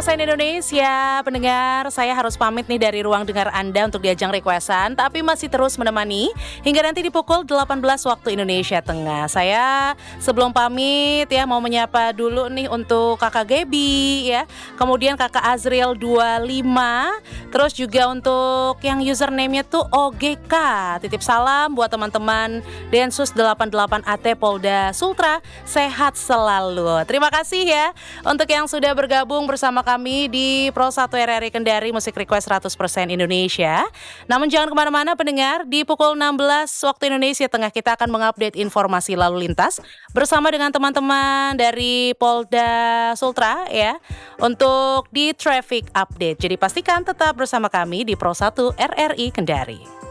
100% Indonesia, pendengar, saya harus pamit nih dari ruang dengar Anda untuk di ajang requestan, tapi masih terus menemani hingga nanti di pukul 18 waktu Indonesia Tengah. Saya sebelum pamit ya mau menyapa dulu nih untuk Kakak Gebi ya, kemudian Kakak Azriel 25, terus juga untuk yang username-nya tuh OGK. Titip salam buat teman-teman Densus 88 AT Polda Sultra, sehat selalu. Terima kasih ya untuk yang sudah bergabung bersama kami di Pro 1 RRI Kendari Musik Request 100% Indonesia. Namun jangan kemana-mana pendengar, di pukul 16 waktu Indonesia Tengah kita akan mengupdate informasi lalu lintas bersama dengan teman-teman dari Polda Sultra ya untuk di Traffic Update. Jadi pastikan tetap bersama kami di Pro 1 RRI Kendari.